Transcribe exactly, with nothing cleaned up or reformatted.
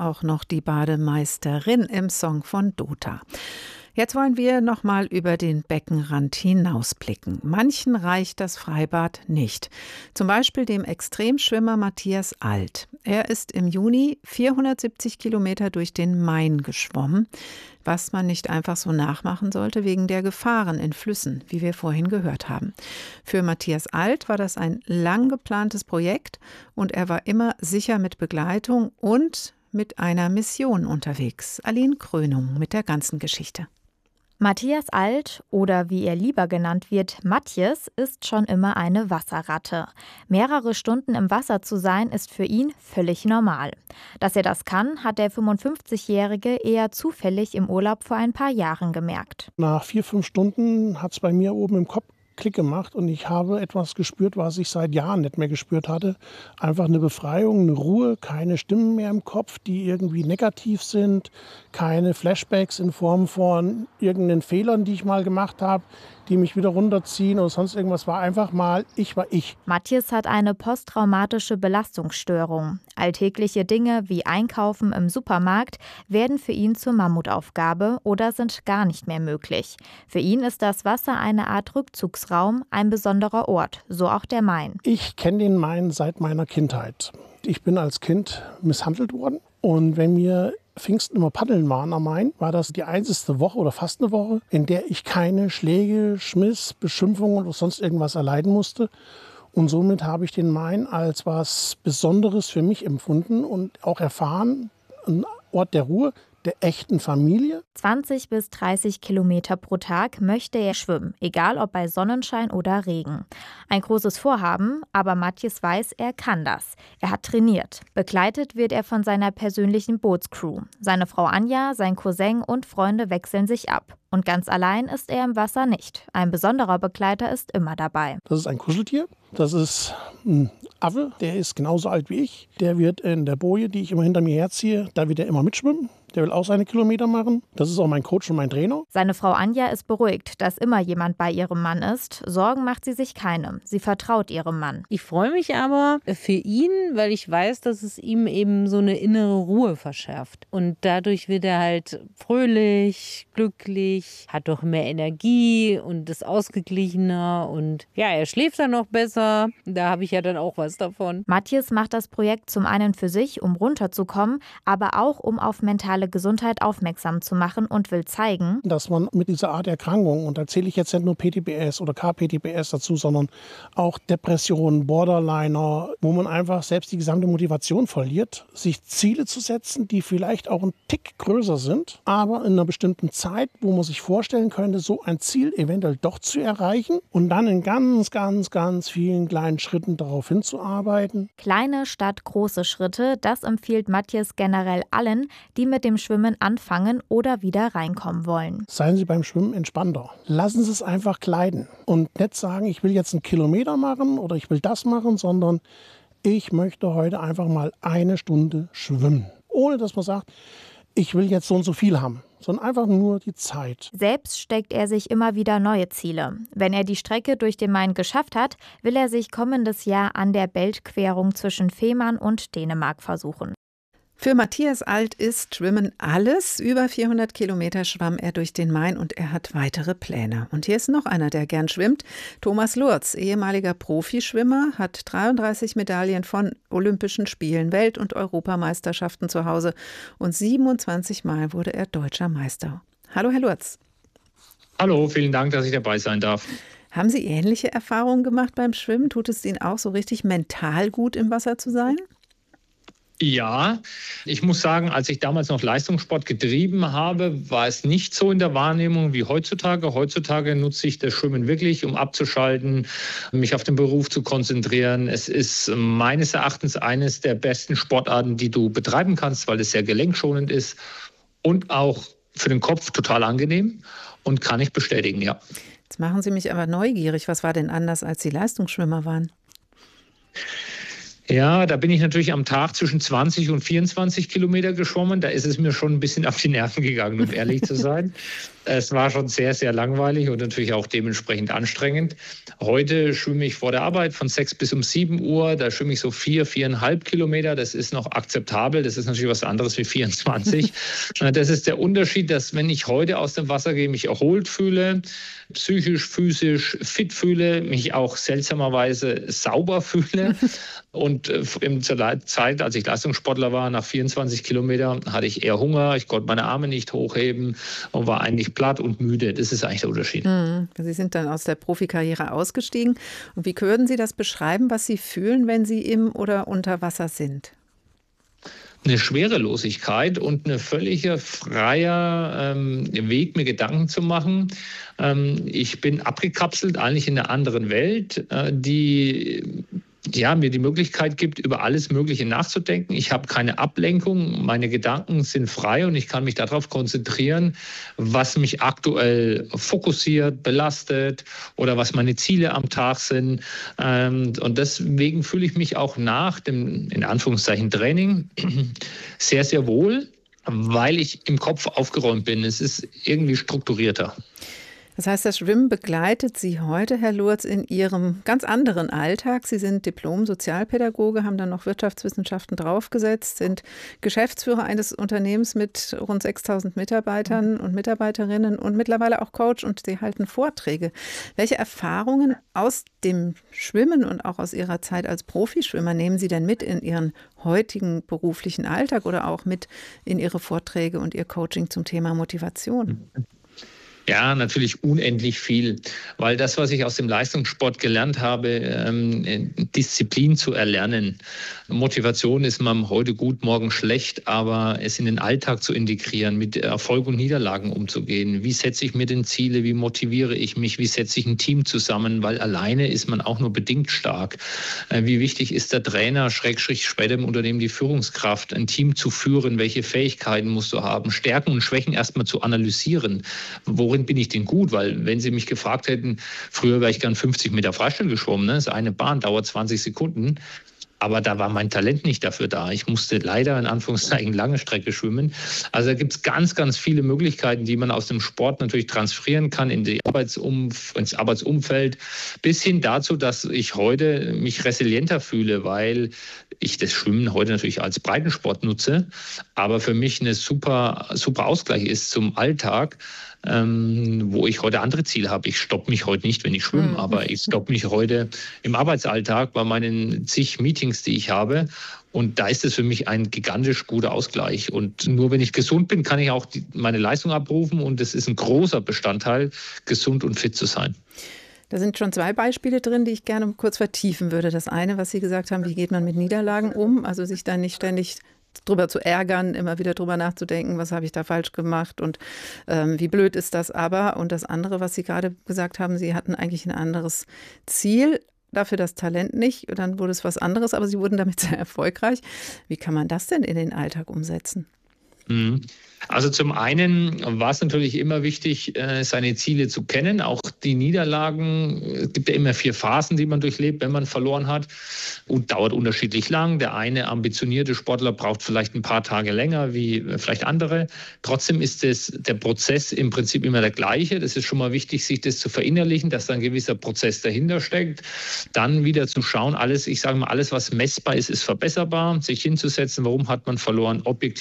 war auch noch die Bademeisterin im Song von Dota. Jetzt wollen wir noch mal über den Beckenrand hinausblicken. Manchen reicht das Freibad nicht. Zum Beispiel dem Extremschwimmer Matthias Alt. Er ist im Juni vierhundertsiebzig Kilometer durch den Main geschwommen, was man nicht einfach so nachmachen sollte wegen der Gefahren in Flüssen, wie wir vorhin gehört haben. Für Matthias Alt war das ein lang geplantes Projekt und er war immer sicher mit Begleitung und mit einer Mission unterwegs. Aline Krönung mit der ganzen Geschichte. Matthias Alt, oder wie er lieber genannt wird, Matjes, ist schon immer eine Wasserratte. Mehrere Stunden im Wasser zu sein, ist für ihn völlig normal. Dass er das kann, hat der fünfundfünfzigjährige eher zufällig im Urlaub vor ein paar Jahren gemerkt. Nach vier, fünf Stunden hat es bei mir oben im Kopf Klick gemacht und ich habe etwas gespürt, was ich seit Jahren nicht mehr gespürt hatte. Einfach eine Befreiung, eine Ruhe, keine Stimmen mehr im Kopf, die irgendwie negativ sind, keine Flashbacks in Form von irgendeinen Fehlern, die ich mal gemacht habe, die mich wieder runterziehen oder sonst irgendwas. War einfach mal, ich war ich. Matthias hat eine posttraumatische Belastungsstörung. Alltägliche Dinge wie Einkaufen im Supermarkt werden für ihn zur Mammutaufgabe oder sind gar nicht mehr möglich. Für ihn ist das Wasser eine Art Rückzugsraum, ein besonderer Ort, so auch der Main. Ich kenne den Main seit meiner Kindheit. Ich bin als Kind misshandelt worden und wenn mir Pfingsten immer paddeln waren am Main, war das die einzige Woche oder fast eine Woche, in der ich keine Schläge, Schmiss, Beschimpfungen oder sonst irgendwas erleiden musste. Und somit habe ich den Main als was Besonderes für mich empfunden und auch erfahren, ein Ort der Ruhe, der echten Familie. zwanzig bis dreißig Kilometer pro Tag möchte er schwimmen, egal ob bei Sonnenschein oder Regen. Ein großes Vorhaben, aber Matthias weiß, er kann das. Er hat trainiert. Begleitet wird er von seiner persönlichen Bootscrew. Seine Frau Anja, sein Cousin und Freunde wechseln sich ab. Und ganz allein ist er im Wasser nicht. Ein besonderer Begleiter ist immer dabei. Das ist ein Kuscheltier. Das ist ein Affe, der ist genauso alt wie ich. Der wird in der Boje, die ich immer hinter mir herziehe, da wird er immer mitschwimmen. Der will auch seine Kilometer machen. Das ist auch mein Coach und mein Trainer. Seine Frau Anja ist beruhigt, dass immer jemand bei ihrem Mann ist. Sorgen macht sie sich keine. Sie vertraut ihrem Mann. Ich freue mich aber für ihn, weil ich weiß, dass es ihm eben so eine innere Ruhe verschafft. Und dadurch wird er halt fröhlich, glücklich, hat doch mehr Energie und ist ausgeglichener. Und ja, er schläft dann noch besser. Da habe ich ja dann auch was davon. Matthias macht das Projekt zum einen für sich, um runterzukommen, aber auch um auf mentale Gesundheit aufmerksam zu machen und will zeigen, dass man mit dieser Art Erkrankung, und da zähle ich jetzt nicht nur P T B S oder K P T B S dazu, sondern auch Depressionen, Borderliner, wo man einfach selbst die gesamte Motivation verliert, sich Ziele zu setzen, die vielleicht auch ein Tick größer sind, aber in einer bestimmten Zeit, wo man sich vorstellen könnte, so ein Ziel eventuell doch zu erreichen und dann in ganz, ganz, ganz vielen kleinen Schritten darauf hinzuarbeiten. Kleine statt große Schritte, das empfiehlt Matthias generell allen, die mit dem Schwimmen anfangen oder wieder reinkommen wollen. Seien Sie beim Schwimmen entspannter. Lassen Sie es einfach gleiten und nicht sagen, ich will jetzt einen Kilometer machen oder ich will das machen, sondern ich möchte heute einfach mal eine Stunde schwimmen. Ohne dass man sagt, ich will jetzt so und so viel haben, sondern einfach nur die Zeit. Selbst steckt er sich immer wieder neue Ziele. Wenn er die Strecke durch den Main geschafft hat, will er sich kommendes Jahr an der Beltquerung zwischen Fehmarn und Dänemark versuchen. Für Matthias Alt ist Schwimmen alles. Über vierhundert Kilometer schwamm er durch den Main und er hat weitere Pläne. Und hier ist noch einer, der gern schwimmt. Thomas Lurz, ehemaliger Profischwimmer, hat dreiunddreißig Medaillen von Olympischen Spielen, Welt- und Europameisterschaften zu Hause und siebenundzwanzig Mal wurde er deutscher Meister. Hallo, Herr Lurz. Hallo, vielen Dank, dass ich dabei sein darf. Haben Sie ähnliche Erfahrungen gemacht beim Schwimmen? Tut es Ihnen auch so richtig mental gut, im Wasser zu sein? Ja, ich muss sagen, als ich damals noch Leistungssport getrieben habe, war es nicht so in der Wahrnehmung wie heutzutage. Heutzutage nutze ich das Schwimmen wirklich, um abzuschalten, mich auf den Beruf zu konzentrieren. Es ist meines Erachtens eines der besten Sportarten, die du betreiben kannst, weil es sehr gelenkschonend ist und auch für den Kopf total angenehm und kann ich bestätigen, ja. Jetzt machen Sie mich aber neugierig. Was war denn anders, als Sie Leistungsschwimmer waren? Ja, da bin ich natürlich am Tag zwischen zwanzig und vierundzwanzig Kilometer geschwommen. Da ist es mir schon ein bisschen auf die Nerven gegangen, um ehrlich zu sein. Es war schon sehr, sehr langweilig und natürlich auch dementsprechend anstrengend. Heute schwimme ich vor der Arbeit von sechs bis um sieben Uhr. Da schwimme ich so vier, viereinhalb Kilometer. Das ist noch akzeptabel. Das ist natürlich was anderes wie vierundzwanzig. Das ist der Unterschied, dass wenn ich heute aus dem Wasser gehe, mich erholt fühle, psychisch, physisch fit fühle, mich auch seltsamerweise sauber fühle. Und in der Zeit, als ich Leistungssportler war, nach vierundzwanzig Kilometern, hatte ich eher Hunger. Ich konnte meine Arme nicht hochheben und war eigentlich platt und müde. Das ist eigentlich der Unterschied. Sie sind dann aus der Profikarriere ausgestiegen. Und wie würden Sie das beschreiben, was Sie fühlen, wenn Sie im oder unter Wasser sind? Eine Schwerelosigkeit und ein völliger freier ähm, Weg, mir Gedanken zu machen. Ähm, ich bin abgekapselt, eigentlich in einer anderen Welt, äh, die ja, mir die Möglichkeit gibt, über alles Mögliche nachzudenken. Ich habe keine Ablenkung, meine Gedanken sind frei und ich kann mich darauf konzentrieren, was mich aktuell fokussiert, belastet oder was meine Ziele am Tag sind. Und deswegen fühle ich mich auch nach dem, in Anführungszeichen, Training sehr, sehr wohl, weil ich im Kopf aufgeräumt bin. Es ist irgendwie strukturierter. Das heißt, das Schwimmen begleitet Sie heute, Herr Lurz, in Ihrem ganz anderen Alltag. Sie sind Diplom-Sozialpädagoge, haben dann noch Wirtschaftswissenschaften draufgesetzt, sind Geschäftsführer eines Unternehmens mit rund sechstausend Mitarbeitern und Mitarbeiterinnen und mittlerweile auch Coach und Sie halten Vorträge. Welche Erfahrungen aus dem Schwimmen und auch aus Ihrer Zeit als Profischwimmer nehmen Sie denn mit in Ihren heutigen beruflichen Alltag oder auch mit in Ihre Vorträge und Ihr Coaching zum Thema Motivation? Ja, natürlich unendlich viel, weil das, was ich aus dem Leistungssport gelernt habe, ähm, Disziplin zu erlernen. Motivation ist man heute gut, morgen schlecht, aber es in den Alltag zu integrieren, mit Erfolg und Niederlagen umzugehen. Wie setze ich mir denn Ziele? Wie motiviere ich mich? Wie setze ich ein Team zusammen? Weil alleine ist man auch nur bedingt stark. Äh, wie wichtig ist der Trainer, Schrägstrich später im Unternehmen die Führungskraft, ein Team zu führen? Welche Fähigkeiten musst du haben? Stärken und Schwächen erstmal zu analysieren. Worin bin ich denn gut? Weil wenn Sie mich gefragt hätten, früher wäre ich gern fünfzig Meter Freistil geschwommen. Ne? Das ist eine Bahn, dauert zwanzig Sekunden. Aber da war mein Talent nicht dafür da. Ich musste leider in Anführungszeichen lange Strecke schwimmen. Also da gibt es ganz, ganz viele Möglichkeiten, die man aus dem Sport natürlich transferieren kann in die Arbeitsumf- ins Arbeitsumfeld, bis hin dazu, dass ich heute mich resilienter fühle, weil ich das Schwimmen heute natürlich als Breitensport nutze, aber für mich eine super, super Ausgleich ist zum Alltag. Ähm, wo ich heute andere Ziele habe. Ich stoppe mich heute nicht, wenn ich schwimme, mhm. aber ich stoppe mich heute im Arbeitsalltag bei meinen zig Meetings, die ich habe. Und da ist es für mich ein gigantisch guter Ausgleich. Und nur wenn ich gesund bin, kann ich auch die, meine Leistung abrufen. Und es ist ein großer Bestandteil, gesund und fit zu sein. Da sind schon zwei Beispiele drin, die ich gerne kurz vertiefen würde. Das eine, was Sie gesagt haben, wie geht man mit Niederlagen um? Also sich da nicht ständig drüber zu ärgern, immer wieder drüber nachzudenken, was habe ich da falsch gemacht und ähm, wie blöd ist das aber. Und das andere, was Sie gerade gesagt haben, Sie hatten eigentlich ein anderes Ziel, dafür das Talent nicht. Und dann wurde es was anderes, aber Sie wurden damit sehr erfolgreich. Wie kann man das denn in den Alltag umsetzen? Also zum einen war es natürlich immer wichtig, seine Ziele zu kennen. Auch die Niederlagen, es gibt ja immer vier Phasen, die man durchlebt, wenn man verloren hat. Und dauert unterschiedlich lang. Der eine ambitionierte Sportler braucht vielleicht ein paar Tage länger wie vielleicht andere. Trotzdem ist es, der Prozess im Prinzip immer der gleiche. Das ist schon mal wichtig, sich das zu verinnerlichen, dass da ein gewisser Prozess dahinter steckt. Dann wieder zu schauen, alles, ich sage mal, alles, was messbar ist, ist verbesserbar. Sich hinzusetzen, warum hat man verloren, objektiv